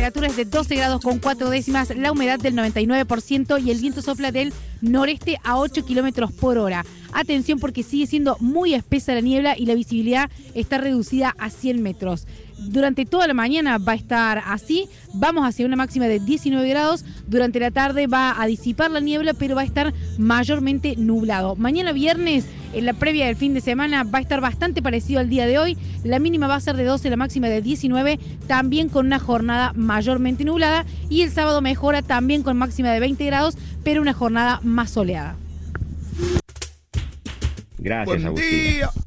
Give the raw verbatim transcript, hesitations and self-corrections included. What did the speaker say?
temperatura es de doce grados con cuatro décimas, la humedad del noventa y nueve por ciento y el viento sopla del noreste a ocho kilómetros por hora. Atención porque sigue siendo muy espesa la niebla y la visibilidad está reducida a cien metros. Durante toda la mañana va a estar así, vamos hacia una máxima de diecinueve grados, durante la tarde va a disipar la niebla, pero va a estar mayormente nublado. Mañana viernes, en la previa del fin de semana, va a estar bastante parecido al día de hoy, la mínima va a ser de doce, la máxima de diecinueve, también con una jornada mayormente nublada, y el sábado mejora también con máxima de veinte grados, pero una jornada más soleada. Gracias, Buen Agustina. día.